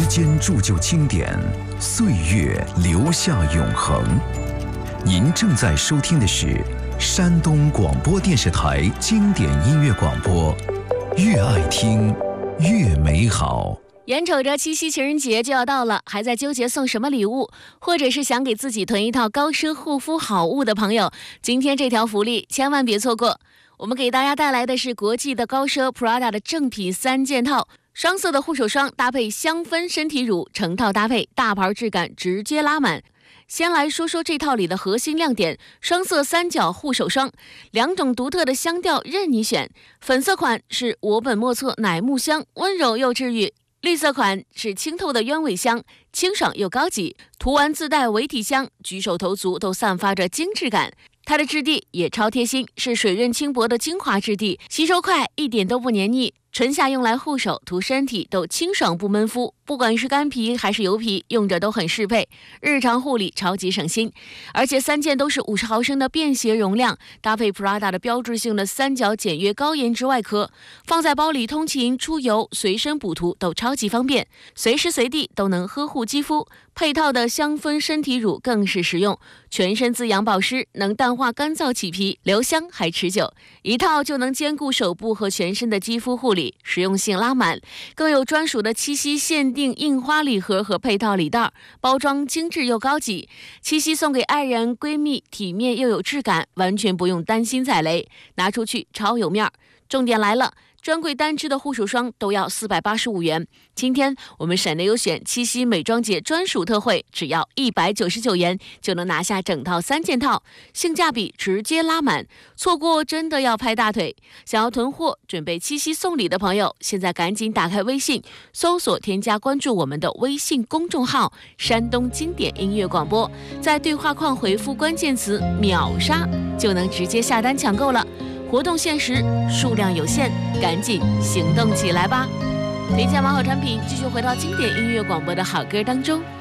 间铸就经典，岁月留下永恒。您正在收听的是山东广播电视台经典音乐广播，越爱听越美好。 眼瞅着七夕情人节就要到了，还在纠结送什么礼物，或者是想给自己囤一套高奢护肤好物的朋友，今天这条福利千万别错过。我们给大家带来的是国际的高奢 Prada 的正品3件套，双色的护手霜搭配香氛身体乳，成套搭配，大牌质感直接拉满。先来说说这套里的核心亮点，双色3角护手霜，2种独特的香调任你选。粉色款是我本莫测乃木香，温柔又治愈；绿色款是清透的鸢尾香，清爽又高级，涂完自带维体香，举手投足都散发着精致感。它的质地也超贴心，是水润轻薄的精华质地，吸收快，一点都不黏腻。春夏用来护手、涂身体都清爽不闷肤，不管是干皮还是油皮，用着都很适配，日常护理超级省心。而且3件都是50毫升的便携容量，搭配 Prada 的标志性的3角简约高颜值外壳，放在包里通勤、出游、随身补涂都超级方便，随时随地都能呵护肌肤。配套的香氛身体乳更是实用，全身滋养保湿，能淡化干燥起皮，留香还持久，一套就能兼顾手部和全身的肌肤护理，实用性拉满。更有专属的七夕限定印花礼盒和配套礼袋，包装精致又高级。七夕送给爱人闺蜜，体面又有质感，完全不用担心踩雷，拿出去超有面儿。重点来了，专柜单支的护手霜都要485元，今天我们省内优选七夕美妆节专属特惠，只要199元就能拿下整套3件套，性价比直接拉满，错过真的要拍大腿。想要囤货准备七夕送礼的朋友，现在赶紧打开微信，搜索添加关注我们的微信公众号山东经典音乐广播，在对话框回复关键词秒杀，就能直接下单抢购了。活动限时，数量有限，赶紧行动起来吧！推荐完好产品，继续回到经典音乐广播的好歌当中。